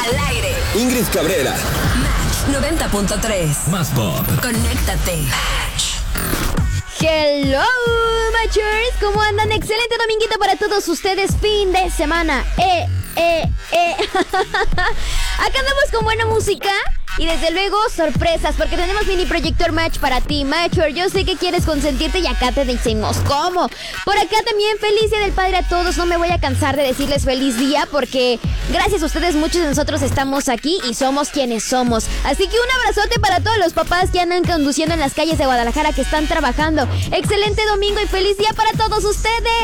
Al aire. Ingrid Cabrera. Match 90.3. Más pop. Conéctate. Match. Hello, Matchers. ¿Cómo andan? Excelente dominguito para todos ustedes. Fin de semana. Acá andamos con buena música. Y desde luego sorpresas, porque tenemos mini proyector Match para ti, Matcher. Yo sé que quieres consentirte y acá te decimos cómo. Por acá también feliz día del padre a todos. No me voy a cansar de decirles feliz día, porque gracias a ustedes muchos de nosotros estamos aquí y somos quienes somos. Así que un abrazote para todos los papás que andan conduciendo en las calles de Guadalajara, que están trabajando. Excelente domingo y feliz día para todos ustedes.